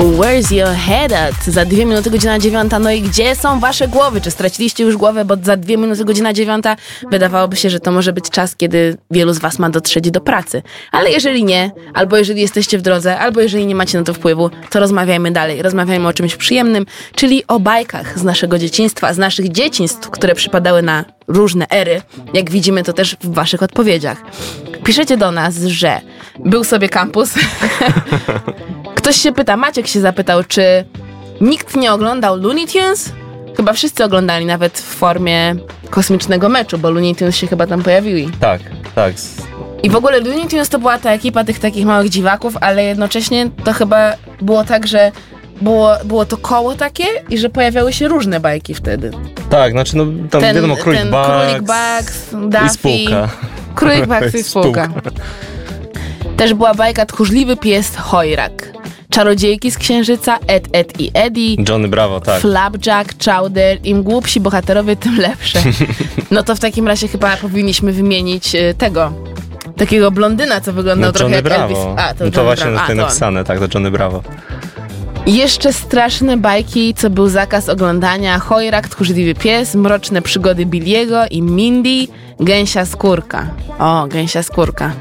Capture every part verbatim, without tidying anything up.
Where's your head at? Za dwie minuty godzina dziewiąta. No i gdzie są wasze głowy? Czy straciliście już głowę, bo za dwie minuty godzina dziewiąta wydawałoby się, że to może być czas, kiedy wielu z was ma dotrzeć do pracy. Ale jeżeli nie, albo jeżeli jesteście w drodze, albo jeżeli nie macie na to wpływu, to rozmawiajmy dalej. Rozmawiajmy o czymś przyjemnym, czyli o bajkach z naszego dzieciństwa, z naszych dzieciństw, które przypadały na różne ery. Jak widzimy to też w waszych odpowiedziach. Piszecie do nas, że był sobie kampus. Ktoś się pyta, Maciek się zapytał, czy nikt nie oglądał Looney Tunes? Chyba wszyscy oglądali, nawet w formie kosmicznego meczu, bo Looney Tunes się chyba tam pojawiły. Tak, tak. I w ogóle Looney Tunes to była ta ekipa tych takich małych dziwaków, ale jednocześnie to chyba było tak, że było, było to koło takie i że pojawiały się różne bajki wtedy. Tak, znaczy no tam ten, wiadomo, Królik ten Bugs, Królik Bugs, Daffy, i spółka. Królik Bugs i spółka. Też była bajka Tchórzliwy pies Chojrak. Czarodziejki z Księżyca, Ed, Ed i Eddie. Johnny Bravo, tak. Flapjack, Chowder. Im głupsi bohaterowie, tym lepsze. No to w takim razie chyba powinniśmy wymienić y, tego, takiego blondyna, co wyglądał no, trochę Johnny jak Bravo. Elvis. A, to, no to właśnie Bravo. tutaj A, to napisane, tak, to Johnny Bravo. Jeszcze straszne bajki, co był zakaz oglądania. Chojrak, Tchórzliwy pies, Mroczne przygody Billiego i Mindy, Gęsia skórka. O, Gęsia skórka.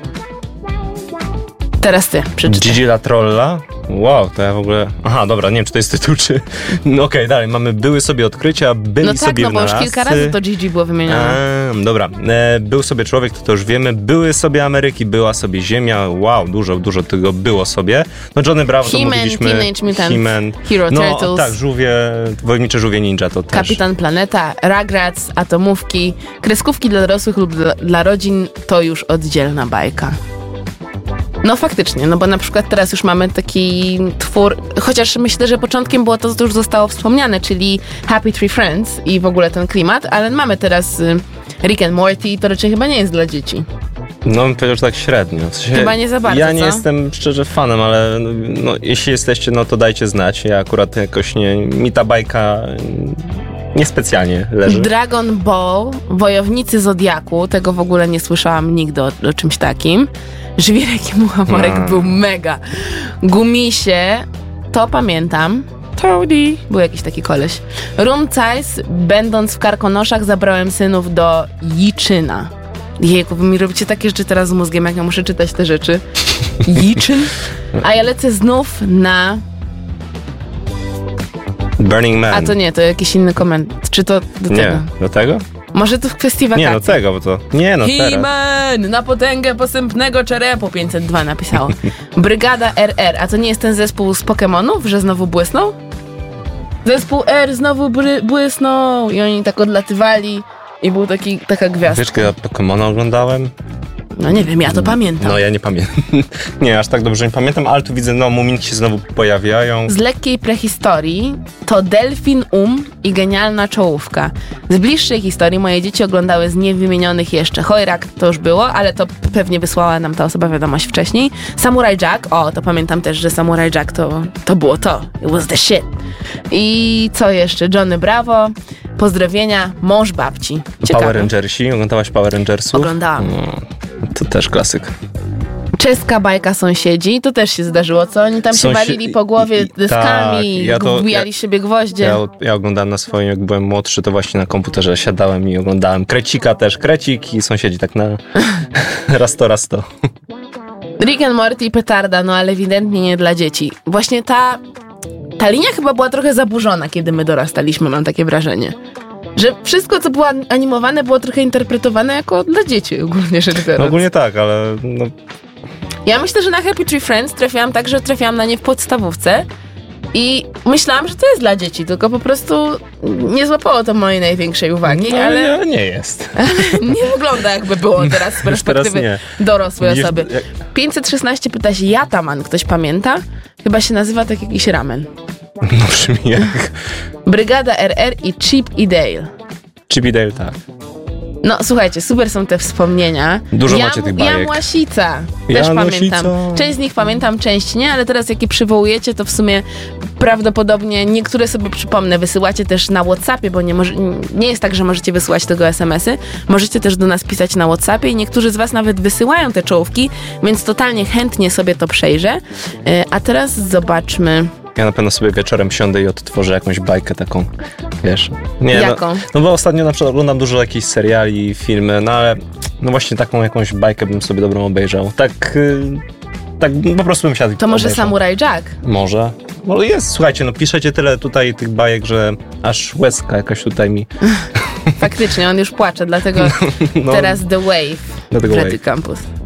Teraz ty, przeczytaj. Gigi La Trolla? Wow, to ja w ogóle... Aha, dobra, nie wiem, czy to jest tytuł, czy... No okej, okay, dalej, mamy Były sobie odkrycia, Byli no tak, sobie no bo już kilka razy to Gigi było wymienione. Eee, dobra, e, Był sobie człowiek, to, to już wiemy. Były sobie Ameryki, była sobie Ziemia. Wow, dużo, dużo tego było sobie. No Johnny Bravo to He-Man, mówiliśmy. Teenage Mutant He-Man, Hero no, Turtles. tak, żółwie, wojownicze żółwie ninja to też. Kapitan Planeta, Rugrats, Atomówki, kreskówki dla dorosłych lub dla, dla rodzin to już oddzielna bajka. No faktycznie, no bo na przykład teraz już mamy taki twór, chociaż myślę, że początkiem było to, co już zostało wspomniane, czyli Happy Tree Friends i w ogóle ten klimat, ale mamy teraz y, Rick and Morty i to raczej chyba nie jest dla dzieci. No bym powiedział, że tak średnio. W sensie, chyba nie za bardzo, ja nie co? jestem szczerze fanem, ale no, jeśli jesteście, no to dajcie znać. Ja akurat jakoś nie, mi ta bajka niespecjalnie leży. Dragon Ball, Wojownicy Zodiaku, tego w ogóle nie słyszałam nigdy o, o czymś takim. Żwirek i Muchomorek no. był mega. Gumisie, to pamiętam. Toady. Był jakiś taki koleś. Rumcajs, będąc w Karkonoszach, zabrałem synów do Jiczyna. Jejku, wy mi robicie takie rzeczy teraz z mózgiem, jak ja muszę czytać te rzeczy. Jiczyn? A ja lecę znów na... Burning Man. A to nie, to jakiś inny komentarz. Czy to do nie, tego? do tego? Może to w kwestii wakacji. Nie, do tego, bo to... Nie, no teraz. He-Man! Na potęgę posępnego czerepu pięćset dwa napisało. Brygada R R. A to nie jest ten zespół z Pokemonów, że znowu błysnął? Zespół R znowu bry- błysnął i oni tak odlatywali i był taki, taka gwiazdka. Wiesz, kiedy ja Pokemona oglądałem? No nie wiem, ja to pamiętam. No ja nie pamiętam. Nie, aż tak dobrze nie pamiętam, ale tu widzę, no muminki się znowu pojawiają. Z lekkiej prehistorii to Delfin Um i Genialna czołówka. Z bliższej historii moje dzieci oglądały z niewymienionych jeszcze. Chojrak to już było, ale to pewnie wysłała nam ta osoba wiadomość wcześniej. Samurai Jack, o, to pamiętam też, że Samurai Jack to, to było to. It was the shit. I co jeszcze? Johnny Bravo. Pozdrowienia, mąż babci. Ciekawe. Power Rangersi? Oglądałaś Power Rangersów? Oglądałam. No, to też klasyk. Czeska bajka Sąsiedzi, to też się zdarzyło, co? Oni tam Sąsi- się walili po głowie deskami, tak, ja to- wbijali ja- siebie gwoździe. Ja, ja oglądałem na swoim, jak byłem młodszy, to właśnie na komputerze siadałem i oglądałem Krecika też, Krecik i Sąsiedzi tak na raz to, raz to. Rick and Morty, petarda, no ale ewidentnie nie dla dzieci. Właśnie ta, ta linia chyba była trochę zaburzona, kiedy my dorastaliśmy, mam takie wrażenie. Że wszystko, co było animowane, było trochę interpretowane jako dla dzieci, ogólnie rzecz biorąc. No ogólnie tak, ale no, Ja myślę, że na Happy Tree Friends trafiłam tak, że trafiłam na nie w podstawówce i myślałam, że to jest dla dzieci, tylko po prostu nie złapało to mojej największej uwagi, no ale... nie, nie jest. Nie wygląda jakby było teraz z perspektywy teraz dorosłej Widzisz, osoby. jak- pięćset szesnaście pyta się Jataman, ktoś pamięta? Chyba się nazywa tak jakiś ramen. No brzmi jak Brygada R R i Chip i Dale. Chip i Dale, tak. No słuchajcie, super są te wspomnienia. Dużo macie tych bajek. Jamłasica. Też Jamłasica. pamiętam. Część z nich pamiętam, część nie, ale teraz jak je przywołujecie, to w sumie prawdopodobnie niektóre sobie przypomnę. Wysyłacie też na WhatsAppie, bo nie, może, nie jest tak, że możecie wysyłać tego es em esy. Możecie też do nas pisać na WhatsAppie i niektórzy z was nawet wysyłają te czołówki, więc totalnie chętnie sobie to przejrzę. E, A teraz zobaczmy... Ja na pewno sobie wieczorem siądę i odtworzę jakąś bajkę taką, wiesz. Nie, Jaką? No, no bo ostatnio na przykład oglądam dużo jakichś seriali, filmy, no ale no właśnie taką jakąś bajkę bym sobie dobrą obejrzał. Tak, yy, tak po prostu bym siadł i To może obejrzał. Samurai Jack? Może. Może jest, słuchajcie, no piszecie tyle tutaj tych bajek, że aż łezka jakaś tutaj mi... Faktycznie, on już płacze, dlatego no, teraz The Wave dlatego w Redy Wave. Campus.